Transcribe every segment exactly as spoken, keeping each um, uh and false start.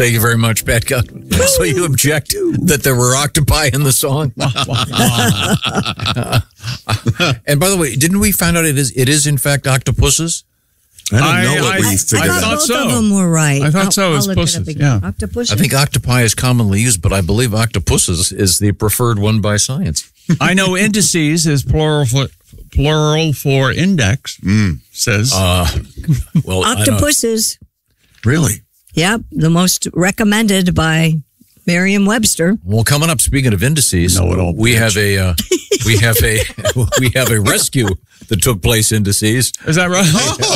Thank you very much, Pat Gunn. So you object that there were octopi in the song? And by the way, didn't we find out it is it is in fact octopuses? I don't I- know what I- we I figured thought out. Both so. of them were right. I thought I'll- so. I'll It's look it pussies, up again. yeah. Octopuses. I think octopi is commonly used, but I believe octopuses is the preferred one by science. I know indices is plural for, plural for index, says. Uh, well, I don't- octopuses. Really? Yep, the most recommended by Merriam-Webster. Well, coming up, speaking of indices, Know-it-all we bitch. have a uh, we have a we have a rescue that took place indices. Is that right?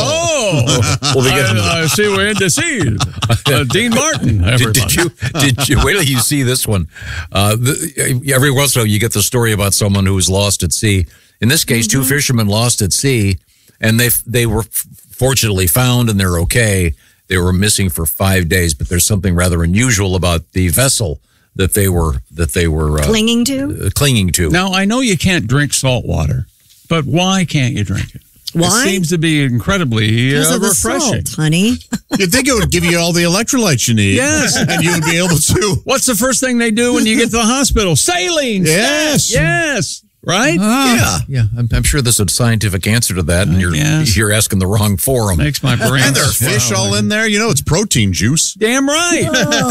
Oh, We'll be getting I, I see we're indices. Uh, Dean Martin. Did, Everybody. did you? Did you? Wait till you see this one. Uh, the, every once in a while, you get the story about someone who was lost at sea. In this case, two fishermen lost at sea, and they they were fortunately found, and they're okay. They were missing for five days, but there's something rather unusual about the vessel that they were that they were uh, Clinging to? uh, clinging to. Now, I know you can't drink salt water, but why can't you drink it? Why? It seems to be incredibly Because uh, of the refreshing. salt, honey. You'd think it would give you all the electrolytes you need. Yes. And you would be able to. What's the first thing they do when you get to the hospital? Saline. Yes. Yes. Right? Yeah. Yeah, I'm, I'm sure there's a scientific answer to that, and you're guess. you're asking the wrong forum. Makes my brain. And there are fish swell. all in there. You know, it's protein juice. Damn right.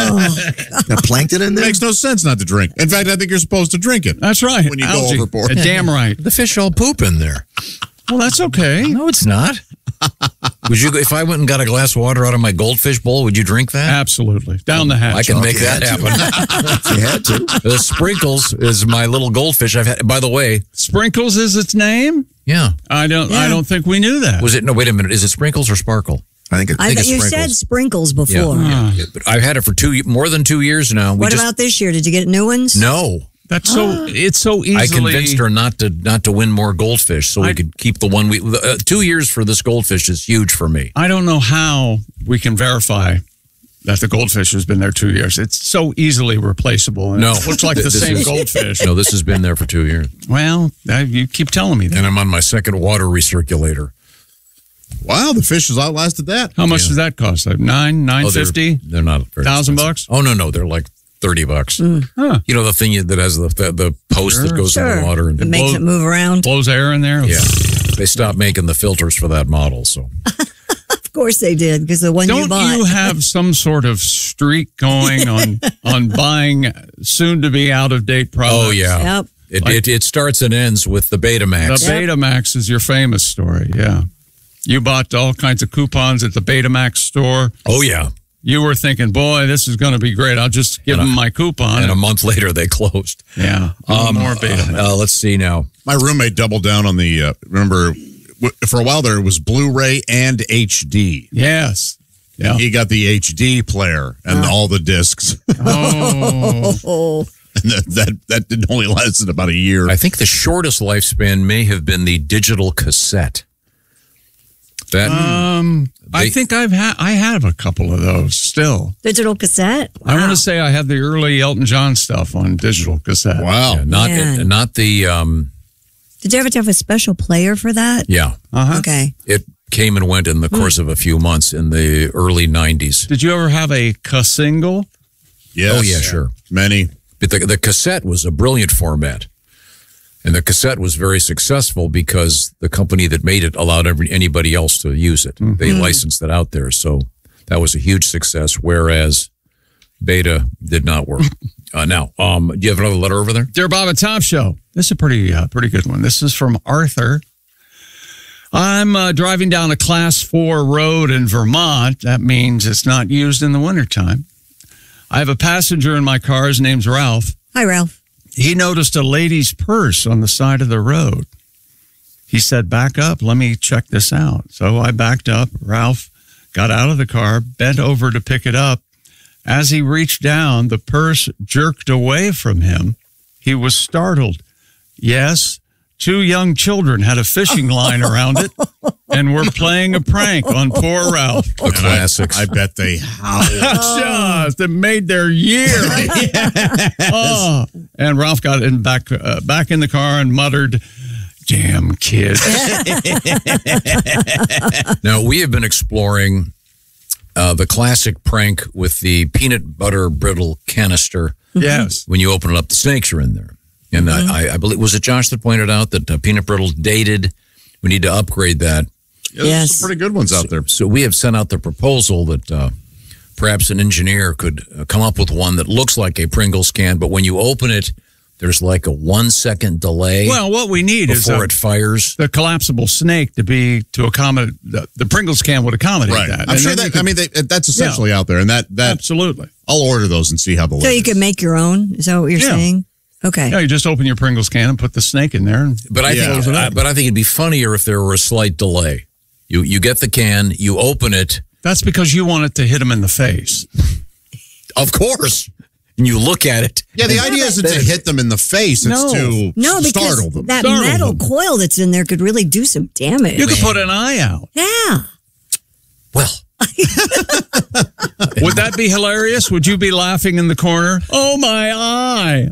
Got plankton in It there? makes no sense not to drink. In fact, I think you're supposed to drink it. That's right. When you go Algae. overboard. Uh, Damn right. The fish all poop in there. Well, that's okay. No, it's not. Would you? If I went and got a glass of water out of my goldfish bowl, would you drink that? Absolutely. Down the hatch. I can make you that had to. happen. You had to. The sprinkles is my little goldfish. I've had. By the way, Sprinkles is its name? yeah. I don't I Yeah. don't think we knew that. Was it? No, wait a minute. Is it sprinkles or sparkle? I think it, I think bet it's you sprinkles. said sprinkles Yeah. before. yeah. But I've had it for two, more than two years now. We What just, about this year? Did you get new ones? No, That's so it's so easily I convinced her not to not to win more goldfish, so we I- could keep the one we. Uh, two years for this goldfish is huge for me. I don't know how we can verify that the goldfish has been there two years. It's so easily replaceable. And No, it looks like the This same is- goldfish. No, this has been there for two years, Well, uh, you keep telling me that. and I'm on my second water recirculator. Wow, the fish has outlasted that. How much Yeah. does that cost? Like nine, nine Oh, they're- fifty? They're not very Thousand expensive. bucks? Oh no, no, they're like thirty bucks. Huh. You know the thing that has the the, the post that goes in Sure. the water, and It makes blow- it move around. Blows air in there. yeah, they stopped making the filters for that model. So Of course they did, because the one you Don't bought. you have some sort of streak going on on buying soon to be out of date products? oh yeah, Yep. it, Like- it it starts and ends with the Betamax. The Betamax is your famous story. Yeah. You bought all kinds of coupons at the Betamax store. Oh yeah, You were thinking, boy, this is going to be great. I'll just give And them a- my coupon. and a month later they closed. yeah. Um, more Betamax. Uh, let's see now. My roommate doubled down on the, uh, remember, w- for a while there, it was Blu-ray and H D. yes. Yeah. He got the H D player and all the discs. Oh. Oh, And that, that, that did only lasted about a year. I think the shortest lifespan may have been the digital cassette. That Um, I They- think I've had I have a couple of those still. digital cassette? I want Wow. to say I had the early Elton John stuff on digital cassette. Wow. yeah, not Man. not the um Did you ever have a special player for that? yeah. Uh-huh. Okay. It came and went in the course of a few months in the early nineties. Did you ever have a single? Yes. Oh, yeah, sure. Many. But the, the cassette was a brilliant format. And the cassette was very successful because the company that made it allowed every, anybody else to use it. They licensed it out there. So that was a huge success, whereas Beta did not work. uh, now, um, do you have another letter over there? Dear Bob and Tom Show. This is a pretty, uh, pretty good one. This is from Arthur. I'm uh, driving down a class four road in Vermont. That means it's not used in the wintertime. I have a passenger in my car. His name's Ralph. Hi, Ralph. He noticed a lady's purse on the side of the road. He said, back up. Let me check this out. So I backed up. Ralph got out of the car, bent over to pick it up. As he reached down, the purse jerked away from him. He was startled. Yes, two young children had a fishing line around it and were playing a prank on poor Ralph. The classics. I bet they howled. Just, it made their year. Oh, and Ralph got in back uh, back in the car and muttered, "Damn kids." Now, we have been exploring uh, the classic prank with the peanut butter brittle canister. Yes. When you open it up, the snakes are in there. And Mm-hmm. I, I believe, was it Josh that pointed out that uh, peanut brittle's dated? We need to upgrade that. Yeah, there's Yes. some pretty good ones out there. So we have sent out the proposal that uh, perhaps an engineer could uh, come up with one that looks like a Pringles can, but when you open it, there's like a one second delay Well, what we need is before a, it fires. the collapsible snake to be to accommodate the, the Pringles can would accommodate Right. that. I'm And sure then that, you could- I mean, they, that's essentially out there. And that, that absolutely. I'll order those and see how the So lid you is. can make your own? Is that what you're Yeah. saying? Okay. Yeah, you just open your Pringles can and put the snake in there. And But I Yeah. think, uh, but I think it'd be funnier if there were a slight delay. You you get the can, you open it, that's because you want it to hit him in the face. of course, and you look at it. Yeah, the idea isn't to hit them in the face. It's No. to No, because startle them. that Startle metal them. coil that's in there could really do some damage. You could put an eye out. yeah. Well, Would that be hilarious? Would you be laughing in the corner? Oh, my eye.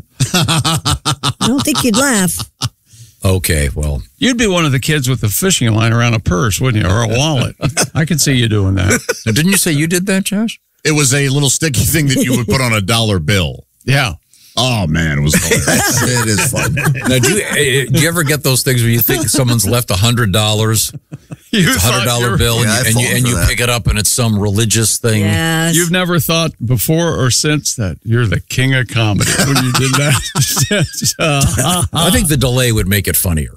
I don't think you'd laugh. okay, well, You'd be one of the kids with the fishing line around a purse, wouldn't you? Or a wallet. I could see you doing that. now, didn't you say you did that, Josh? It was a little sticky thing that you would put on a dollar bill. Yeah. Oh, man, it was hilarious. It is fun. Now, do you, uh, do you ever get those things where you think someone's left a hundred dollars, You a hundred dollar bill, Yeah, and I've you and you, fallen and for you that. pick it up and it's some religious thing? Yes. You've never thought before or since that you're the king of comedy when you did that. I think the delay would make it funnier.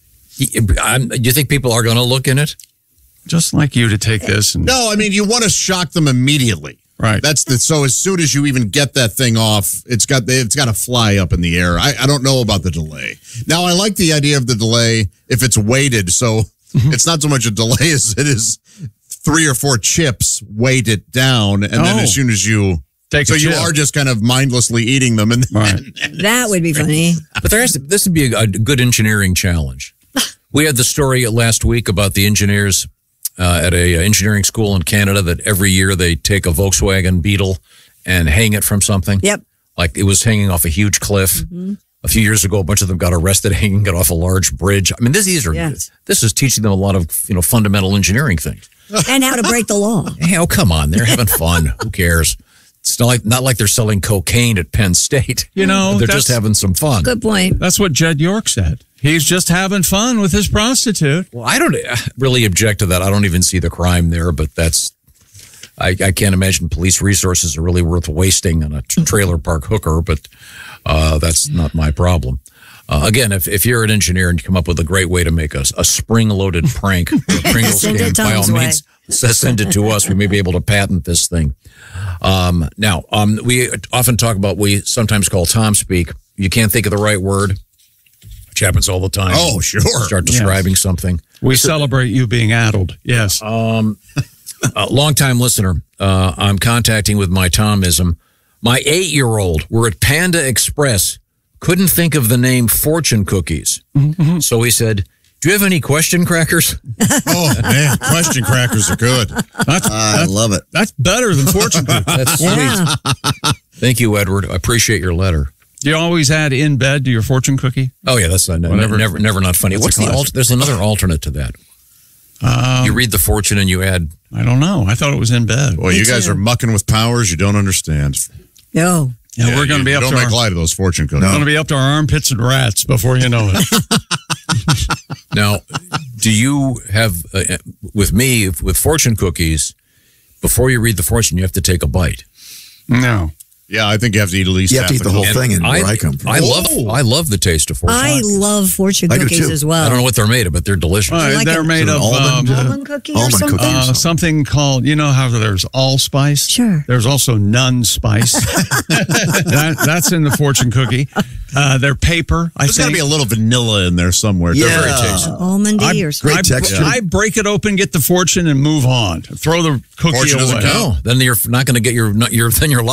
I'm, do you think people are going to look in it? Just like you to take this and No, I mean, you want to shock them immediately. right. That's the so as soon as you even get that thing off, it's got it's got to fly up in the air. I, I don't know about the delay. Now I like the idea of the delay if it's weighted, so it's not so much a delay as it is three or four chips weight it down, and then Oh. as soon as you Take so a you chip. are just kind of mindlessly eating them, and Right. that would be funny. But there has to, this would be a, a good engineering challenge. We had the story last week about the engineers uh, at a engineering school in Canada that every year they take a Volkswagen Beetle and hang it from something. Yep. Like it was hanging off a huge cliff. A few years ago, a bunch of them got arrested hanging it off a large bridge. I mean, this, these are Yes. this is teaching them a lot of you know fundamental engineering things. And how to break the law. Hey, oh come on, they're having fun. Who cares? It's not like not like they're selling cocaine at Penn State. You know, they're that's- just having some fun. Good point. That's what Jed York said. He's just having fun with his prostitute. Well, I don't uh, really object to that. I don't even see the crime there, but that's, I, I can't imagine police resources are really worth wasting on a t- trailer park hooker, but uh, that's not my problem. Uh, again, if, if you're an engineer and you come up with a great way to make a, a spring-loaded prank, or a Pringles Send can, it by all Tom's way. means, s- send it to us. We may be able to patent this thing. Um, now, um, we often talk about, we sometimes call Tom speak. You can't think of the right word, which happens all the time. oh sure, Start describing something. We celebrate you being addled. Yes. A longtime listener, uh, I'm contacting with my Tomism. My eight-year-old, we're at Panda Express, couldn't think of the name Fortune Cookies. So he said, do you have any question crackers? oh man, question crackers are good. That's, I that's, love it. that's better than fortune cookies. That's sweet. Yeah. Thank you, Edward. I appreciate your letter. Do you always add in bed to your fortune cookie? Oh, yeah, that's uh, ne- Whatever. never, never not funny. What's the alter- There's another alternate to that. Um, You read the fortune and you add, I don't know. I thought it was in bed. Boy, Me you guys too. are mucking with powers you don't understand. No. Yeah, we're going to be you up don't to make our, light of those fortune cookies. going to be up to our armpits and rats before you know it. now, do you have, uh, with me, with fortune cookies, before you read the fortune, you have to take a bite. No. Yeah, I think you have to eat at least You have to half eat the a whole cookie. thing, and I, where I come from. I love, Whoa. I love the taste of fortune. I love fortune I do cookies too. as I well. don't know what they're made of, but they're delicious. Uh, like they're a- made Is of it almond? um, Almond cookie or Almond something? cookie. uh, something called, you know how there's allspice? Sure. There's also nun spice. that, that's in the fortune cookie. Uh, they're paper, I There's got to think. be a little vanilla in there somewhere. They're very Yeah. tasty. Almondy or something. I, texture. I break it open, get the fortune, and move on. Throw the cookie Fortune away. doesn't count. No, then you're not going to get your, your then you're